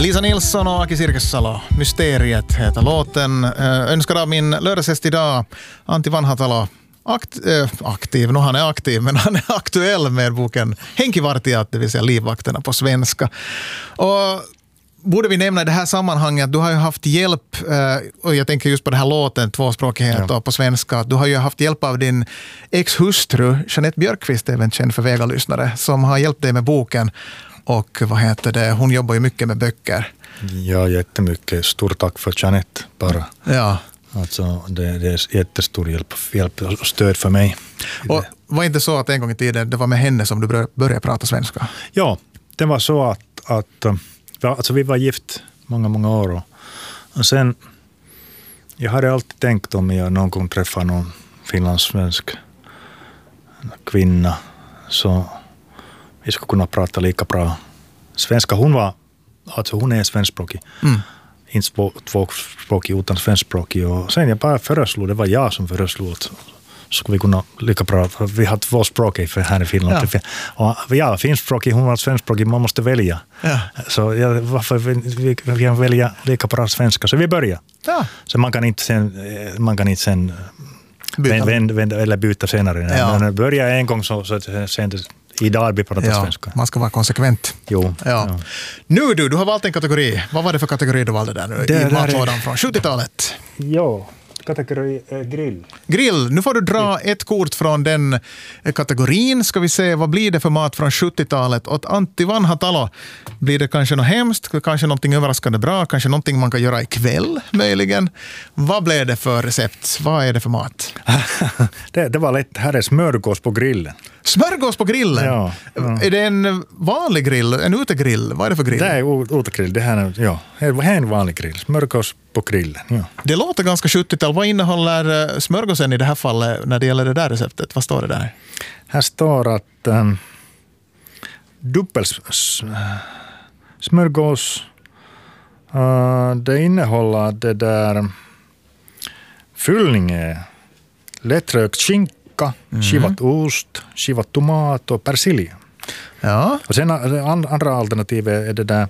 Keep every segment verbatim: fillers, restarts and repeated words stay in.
Lisa Nilsson och Aki Sirkessalo. Mysteriet heter låten. Önskar av min lördagsgäst idag, Antti Vanhatalo. Akt, äh, aktiv, nu han är aktiv, men han är aktuell med boken Henkivartijat, det vill säga livvakterna på svenska. Och borde vi nämna i det här sammanhanget att du har ju haft hjälp, och jag tänker just på den här låten, tvåspråkighet ja. på svenska. Du har ju haft hjälp av din ex-hustru, Jeanette Björkqvist, även känd för Vega-lyssnare, som har hjälpt dig med boken. Och vad heter det, hon jobbar ju mycket med böcker. Ja, jättemycket. Stort tack för Jeanette bara. Ja. Alltså, det, det är jättestor hjälp, hjälp och stöd för mig. Och var inte så att en gång i tiden det var med henne som du började prata svenska? Ja, det var så att, att alltså vi var gift många, många år. Och, och sen, jag hade alltid tänkt om jag någon gång träffar någon finlandssvensk kvinna så vi skulle kunna prata lika bra svenska. Hon var, alltså hon är svenskspråkig. Mm. Inte tvåspråkig utan svenskspråkig. Och sen jag bara föreslog, det var jag som föreslog att skulle vi kunna lika bra, för vi har två språk för här i Finland. Ja. Och jag är finskspråkig, hon var svenskspråkig, man måste välja. Ja. Så jag, varför vi, vi, vi kan välja lika bra svenska, så vi börjar. Ja. Så man kan inte sen, man kan inte sen byta. Vända, vända, eller byta senare. Ja. Men börjar en gång så, så sen idag blir pratat ja, svenska. Man ska vara konsekvent. Jo. Ja. Ja. Nu du, du har valt en kategori. Vad var det för kategori du valde där nu? Det i matlådan är... från sjuttiotalet. Ja, kategori eh, grill. Grill. Nu får du dra ja. ett kort från den kategorin. Ska vi se, vad blir det för mat från sjuttiotalet? Åt Antti Vanhatalo blir det kanske något hemskt, kanske någonting överraskande bra, kanske någonting man kan göra ikväll möjligen. Vad blev det för recept? Vad är det för mat? det, det var lätt. Här är smörgås på grillen. Smörgås på grillen? Ja, ja. Är det en vanlig grill? En utegrill? Vad är det för grill? Det är utegrill. Det här är, ja, det är en vanlig grill. Smörgås på grillen. Ja. Det låter ganska sjuttiotal. Vad innehåller smörgåsen i det här fallet när det gäller det där receptet? Vad står det där? Här står att um, dubbel smörgås uh, det innehåller det där fyllningen lättrökt skinka, Mm. skivat ost, skivat tomat och persilja. Ja. Och sen andra alternativet är det där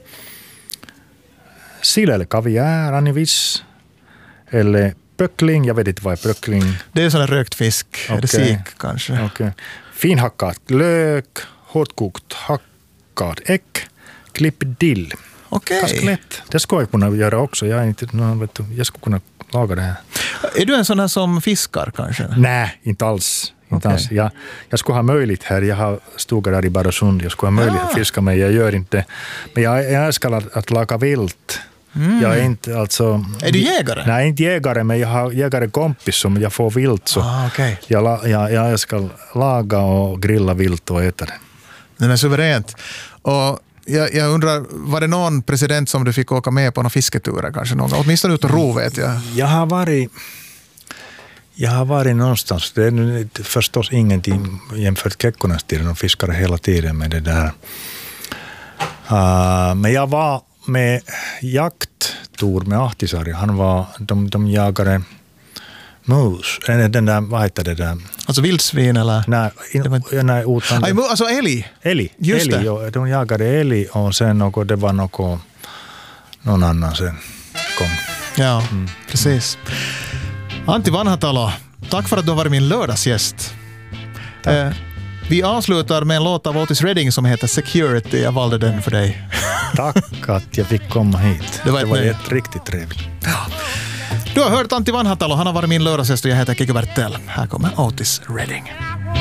sill eller kaviar, annivis eller böckling. Jag vet inte vad är böckling. Det är sån rökt fisk. Okay. Är det sik kanske? Okay. Finhackat lök, hårdkokt hackad ägg, klippt dill. Okej. Okay. Ganska lätt. Det ska jag kunna göra också. Jag, är inte, vet du, jag ska kunna laga det här. Är du en sån här som fiskar kanske? Nej, inte alls. Inte okay. alls. Jag, jag skulle ha möjlighet här. Jag har stugat där i Barosund. Jag skulle ha möjlighet ja. att fiska, men jag gör inte. Men jag, jag älskar att, att laga vilt. Mm. Jag är inte alltså... Är du jägare? Nej, inte jägare, men jag har jägare kompis som jag får vilt. Så ah, okay. jag, jag, jag älskar laga och grilla vilt och äta det. Den är suveränt. Och Jag, jag undrar, var det någon president som du fick åka med på några fisketurer kanske någon gång? Åtminstone ut och ro, vet jag. Jag har varit, jag har varit någonstans. Det är förstås ingenting jämfört Kekkonens tiden. De fiskade hela tiden med det där. Uh, men jag var med jakttur med Ahtisaari. Han var, de, de jagade mus. Den där, vad heter det där? Alltså vildsvin eller? Nej, in, var... nej utan... Aj, alltså älg? Älg. Just älg, det. Ja, de jagade älg och sen något, det var något, någon annan sen kom. Ja, mm. precis. Antti Vanhatalo, tack för att du har varit min lördagsgäst. Eh, vi avslutar med en låt av Otis Redding som heter Security. Jag valde den för dig. Tack att jag fick komma hit. Det var, det var ett riktigt trevligt. Ja. Du har hört Antti Vanhatalo, han har varit min lördagsgäst och jag heter Kikki Bertell. Här kommer Otis Redding.